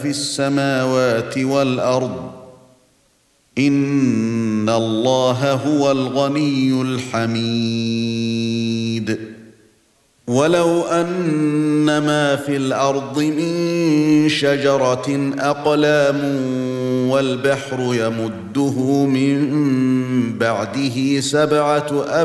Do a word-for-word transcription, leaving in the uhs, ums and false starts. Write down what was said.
في السماوات والأرض إن الله هو الغني الحميد ولو أن ما في الأرض من شجرة أقلام والبحر يمده من بعده سبعة